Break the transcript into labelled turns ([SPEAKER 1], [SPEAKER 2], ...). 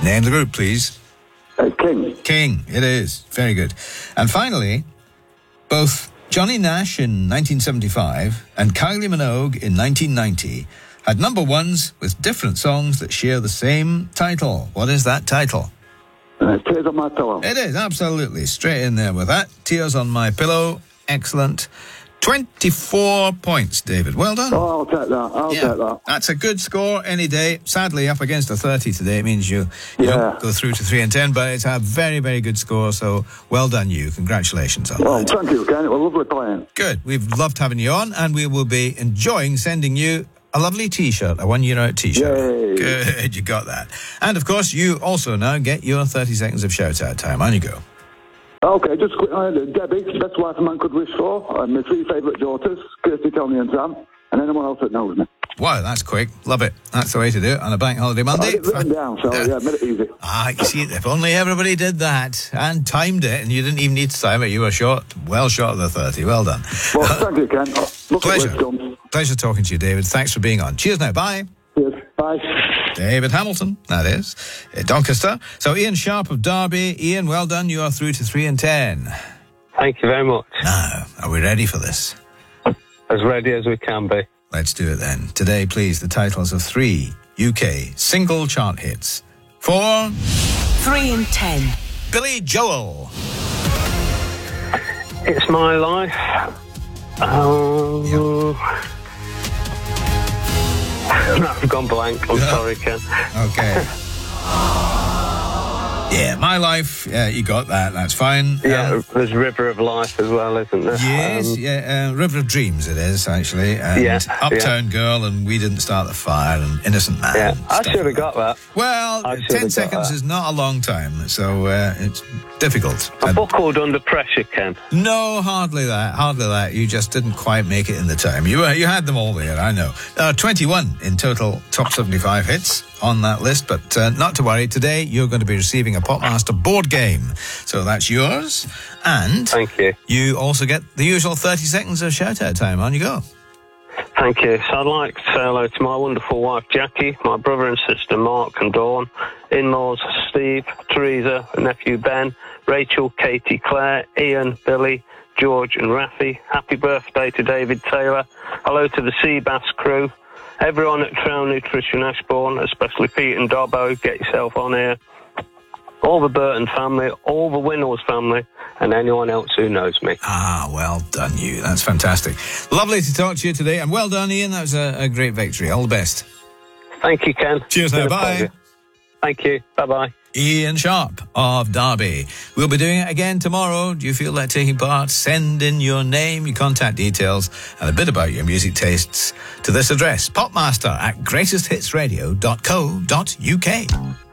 [SPEAKER 1] Name the group, please.
[SPEAKER 2] King.
[SPEAKER 1] King, it is. Very good. And finally, both Johnny Nash in 1975 and Kylie Minogue in 1990 had number ones with different songs that share the same title. What is that title?
[SPEAKER 2] Tears on My Pillow.
[SPEAKER 1] It is, absolutely. Straight in there with that. Tears on My Pillow. Excellent. 24 points, David. Well done.
[SPEAKER 2] Oh, I'll take that. I'll take that.
[SPEAKER 1] That's a good score any day. Sadly, up against a 30 today. It means you don't go through to 3 and 10, but it's a very, very good score, so well done you. Congratulations on that.
[SPEAKER 2] Thank you, Ken. It was lovely playing.
[SPEAKER 1] Good. We've loved having you on, and we will be enjoying sending you a lovely T-shirt, a 1 year out T-shirt.
[SPEAKER 2] Yay.
[SPEAKER 1] Good, you got that. And, of course, you also now get your 30 seconds of shout-out time. On you go.
[SPEAKER 2] Okay, just quick. Debbie, best wife a man could wish for, and my 3 favourite daughters, Kirsty, Tony and Sam, and anyone else that knows me.
[SPEAKER 1] Wow, that's quick. Love it. That's the way to do it on a bank holiday Monday.
[SPEAKER 2] I did written down, so made it easy.
[SPEAKER 1] You see, if only everybody did that and timed it, and you didn't even need to time it, you were well short of the 30. Well done.
[SPEAKER 2] Well, thank you, Ken.
[SPEAKER 1] Pleasure talking to you, David. Thanks for being on. Cheers now. Bye.
[SPEAKER 2] Cheers. Bye.
[SPEAKER 1] David Hamilton, that is. Doncaster. So Ian Sharp of Derby. Ian, well done. You are through to 3 and 10.
[SPEAKER 3] Thank you very much.
[SPEAKER 1] Now, are we ready for this?
[SPEAKER 3] As ready as we can be.
[SPEAKER 1] Let's do it then. Today, please, the titles of 3 UK single chart hits. For
[SPEAKER 4] 3 and 10.
[SPEAKER 1] Billy Joel.
[SPEAKER 3] It's My Life. I've gone blank. I'm sorry, Ken.
[SPEAKER 1] Okay. Yeah, My Life. You got that. That's fine.
[SPEAKER 3] Yeah, there's River of Life as well, isn't there?
[SPEAKER 1] Yes, River of Dreams it is, actually. And Uptown Girl and We Didn't Start the Fire and Innocent Man.
[SPEAKER 3] Yeah, I should have got that.
[SPEAKER 1] Well, 10 seconds is not a long time, so it's difficult.
[SPEAKER 3] I buckled under pressure, Ken.
[SPEAKER 1] No, hardly that. You just didn't quite make it in the time. You had them all there, I know. 21 in total top 75 hits on that list, but not to worry. Today, you're going to be receiving a Popmaster board game. So that's yours. And
[SPEAKER 3] thank you.
[SPEAKER 1] You also get the usual 30 seconds of shout-out time. On you go.
[SPEAKER 3] Thank you. So I'd like to say hello to my wonderful wife, Jackie, my brother and sister, Mark and Dawn, in-laws, Steve, Teresa, nephew, Ben, Rachel, Katie, Claire, Ian, Billy, George and Rafi. Happy birthday to David Taylor. Hello to the Seabass crew. Everyone at Trail Nutrition Ashbourne, especially Pete and Dobbo, get yourself on here. All the Burton family, all the Winnells family, and anyone else who knows me.
[SPEAKER 1] Well done you. That's fantastic. Lovely to talk to you today, and well done, Ian. That was a great victory. All the best.
[SPEAKER 3] Thank you, Ken.
[SPEAKER 1] Cheers now. Bye.
[SPEAKER 3] Pleasure. Thank you. Bye-bye.
[SPEAKER 1] Ian Sharp of Derby. We'll be doing it again tomorrow. Do you feel like taking part? Send in your name, your contact details, and a bit about your music tastes to this address, popmaster@greatesthitsradio.co.uk.